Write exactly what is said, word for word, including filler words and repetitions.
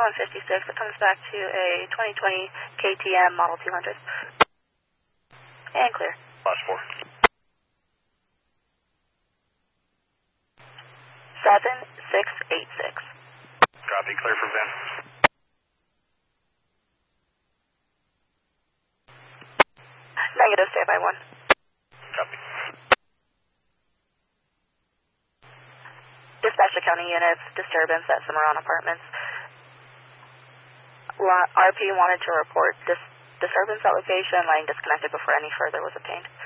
one fifty-six. It comes back to a twenty twenty K T M Model two hundred. And clear. Last four. seven six eight six. Copy, clear for Vin. Negative, stay by one. Copy. Dispatch to county units, disturbance at Cimarron Apartments. R P wanted to report dis disturbance at location, line disconnected before any further was obtained.